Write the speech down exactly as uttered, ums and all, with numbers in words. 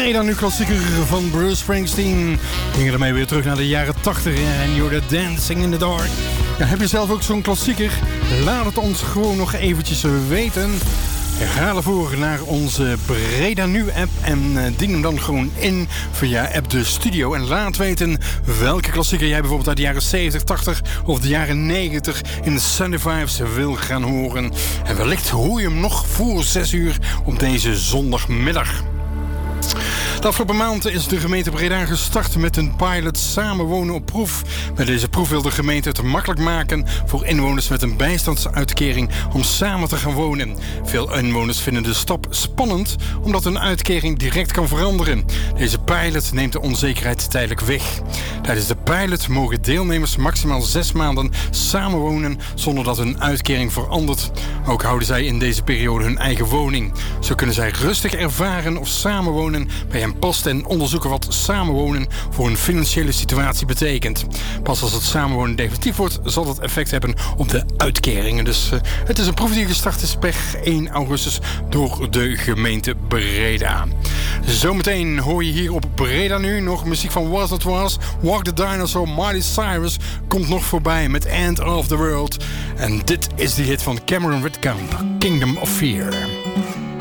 Breda nu klassieker van Bruce Springsteen. Gingen ermee weer terug naar de jaren tachtig en You're the Dancing in the Dark. Ja, heb je zelf ook zo'n klassieker? Laat het ons gewoon nog eventjes weten. Ga ervoor naar onze Breda Nu app en uh, dien hem dan gewoon in via app de studio. En laat weten welke klassieker jij bijvoorbeeld uit de jaren zeventig, tachtig of de jaren negentig in de Sunday Vibes wil gaan horen. En wellicht hoor je hem nog voor zes uur op deze zondagmiddag. De afgelopen maand is de gemeente Breda gestart met een pilot samenwonen op proef. Bij deze proef wil de gemeente het makkelijk maken voor inwoners met een bijstandsuitkering om samen te gaan wonen. Veel inwoners vinden de stap spannend omdat een uitkering direct kan veranderen. Deze pilot neemt de onzekerheid tijdelijk weg. Tijdens de pilot mogen deelnemers maximaal zes maanden samenwonen zonder dat hun uitkering verandert. Ook houden zij in deze periode hun eigen woning. Zo kunnen zij rustig ervaren of samenwonen bij hen past en onderzoeken wat samenwonen voor hun financiële situatie betekent. Pas als het samenwonen definitief wordt, zal dat effect hebben op de uitkeringen. Dus uh, het is een proef die gestart is per één augustus door de gemeente Breda. Zometeen hoor je hier op Breda Nu nog muziek van Was It Was, Walk the Dinosaur, Miley Cyrus komt nog voorbij met End of the World. En dit is de hit van Cameron Whitcomb, Kingdom of Fear.